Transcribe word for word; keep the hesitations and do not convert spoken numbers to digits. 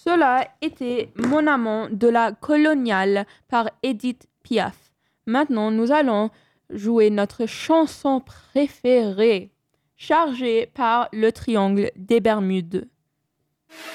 Cela était Mon amant de la coloniale par Edith Piaf. Maintenant, nous allons jouer notre chanson préférée, chargée par le triangle des Bermudes.